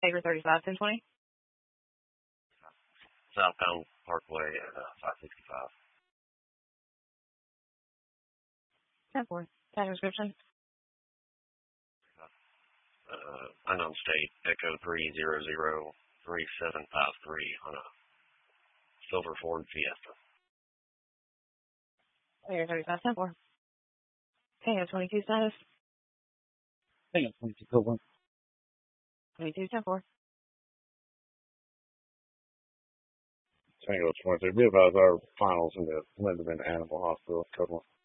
Paper 35-1020. Southbound Parkway at 565. 10-4. Tag description. Unknown state, Echo 3003753 on a silver Ford Fiesta. Paper 35-10-4. Tango 22 status. Tango 22 Cobra. 22-10-4. Tango 22. Be advised, our finals in the Linden Animal Hospital. Code 1.